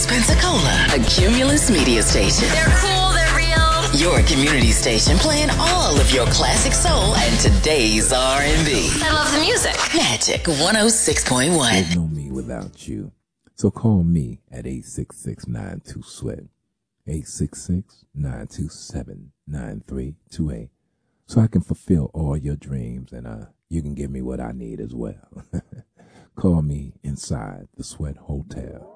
Northeast Pensacola, a Cumulus media station. They're cool, they're real. Your community station playing all of your classic soul and today's R&B. I love the music. Magic 106.1. There's no me without you. So call me at 866-92-SWEAT, 866-927-9328, so I can fulfill all your dreams and you can give me what I need as well. Call me inside the Sweat Hotel.